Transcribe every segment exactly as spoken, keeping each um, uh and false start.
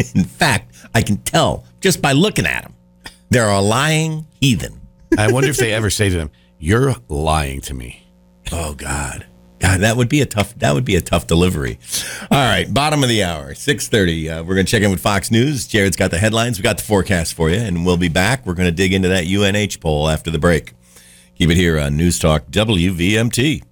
In fact, I can tell just by looking at them. They're a lying heathen. I wonder if they ever say to them, "You're lying to me." Oh, God. God, that would be a tough that would be a tough delivery. All right, bottom of the hour, six thirty. Uh, we're going to check in with Fox News. Jared's got the headlines. We got the forecast for you, and we'll be back. We're going to dig into that U N H poll after the break. Keep it here on News Talk W V M T.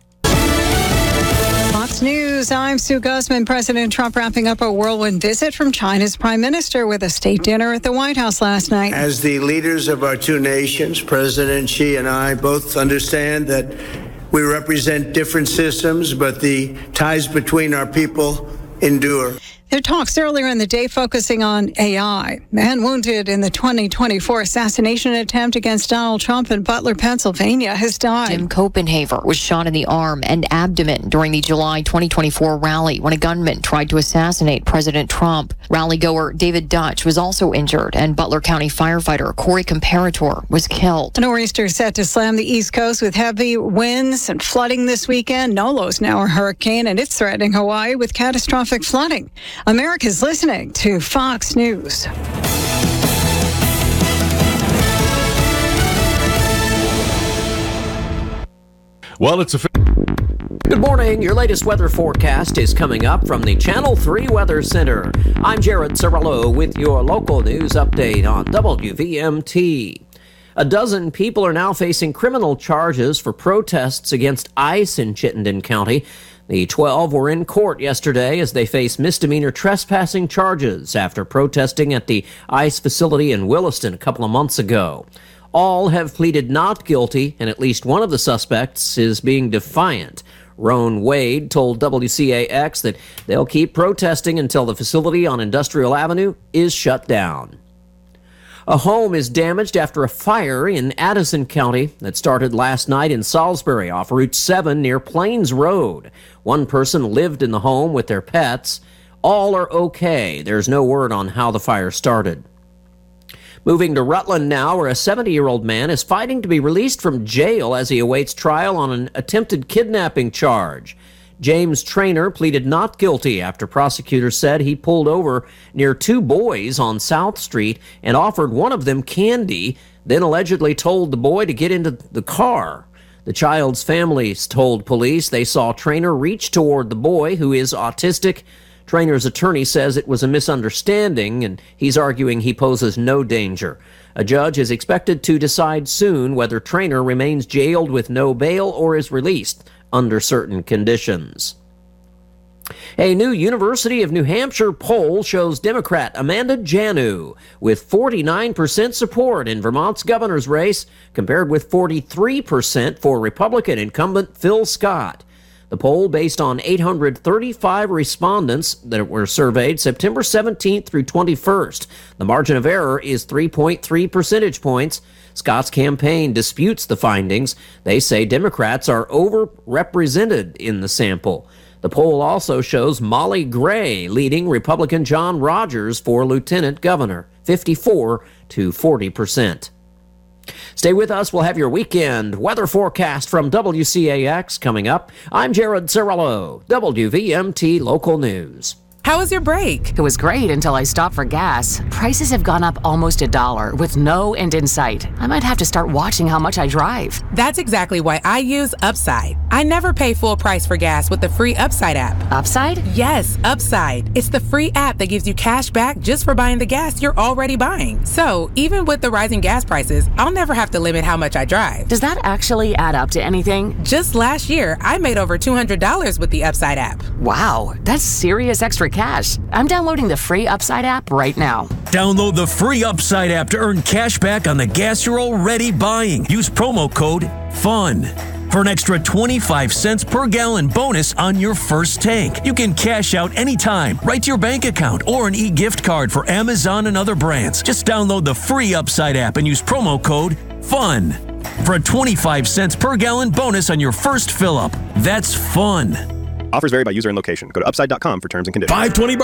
Fox News, I'm Sue Guzman. President Trump wrapping up a whirlwind visit from China's prime minister with a state dinner at the White House last night. As the leaders of our two nations, President Xi and I both understand that we represent different systems, but the ties between our people endure. Their talks earlier in the day focusing on A I. Man wounded in the twenty twenty-four assassination attempt against Donald Trump in Butler, Pennsylvania, has died. Jim Copenhaver was shot in the arm and abdomen during the July twenty twenty-four rally when a gunman tried to assassinate President Trump. Rally-goer David Dutch was also injured, and Butler County firefighter Corey Comparator was killed. A nor'easter set to slam the East Coast with heavy winds and flooding this weekend. Nolo's now a hurricane, and it's threatening Hawaii with catastrophic flooding. America's listening to Fox News. Well, it's a... Good morning. Your latest weather forecast is coming up from the Channel three Weather Center. I'm Jared Cirillo with your local news update on W V M T. A dozen people are now facing criminal charges for protests against ICE in Chittenden County. The twelve were in court yesterday as they face misdemeanor trespassing charges after protesting at the ICE facility in Williston a couple of months ago. All have pleaded not guilty, and at least one of the suspects is being defiant. Roan Wade told W C A X that they'll keep protesting until the facility on Industrial Avenue is shut down. A home is damaged after a fire in Addison County that started last night in Salisbury off Route seven near Plains Road. One person lived in the home with their pets. All are okay. There's no word on how the fire started. Moving to Rutland now, where a seventy-year-old man is fighting to be released from jail as he awaits trial on an attempted kidnapping charge. James Traynor pleaded not guilty after prosecutors said he pulled over near two boys on South Street and offered one of them candy, then allegedly told the boy to get into the car. The child's family told police they saw Traynor reach toward the boy, who is autistic. Traynor's attorney says it was a misunderstanding, and he's arguing he poses no danger. A judge is expected to decide soon whether Traynor remains jailed with no bail or is released under certain conditions. A new University of New Hampshire poll shows Democrat Amanda Janu with forty-nine percent support in Vermont's governor's race, compared with forty-three percent for Republican incumbent Phil Scott. The poll, based on eight hundred thirty-five respondents that were surveyed September seventeenth through twenty-first. The margin of error is three point three percentage points. Scott's campaign disputes the findings. They say Democrats are overrepresented in the sample. The poll also shows Molly Gray leading Republican John Rogers for lieutenant governor, fifty-four to forty percent. Stay with us. We'll have your weekend weather forecast from W C A X coming up. I'm Jared Cirillo, W V M T Local News. How was your break? It was great until I stopped for gas. Prices have gone up almost a dollar with no end in sight. I might have to start watching how much I drive. That's exactly why I use Upside. I never pay full price for gas with the free Upside app. Upside? Yes, Upside. It's the free app that gives you cash back just for buying the gas you're already buying. So even with the rising gas prices, I'll never have to limit how much I drive. Does that actually add up to anything? Just last year, I made over two hundred dollars with the Upside app. Wow, that's serious extra cash. I'm downloading the free Upside app right now. Download the free Upside app to earn cash back on the gas you're already buying. Use promo code FUN for an extra twenty-five cents per gallon bonus on your first tank. You can cash out anytime, right to your bank account, or an e-gift card for Amazon and other brands. Just download the free Upside app and use promo code FUN for a twenty-five cents per gallon bonus on your first fill-up. That's fun. Offers vary by user and location. Go to upside dot com for terms and conditions. five twenty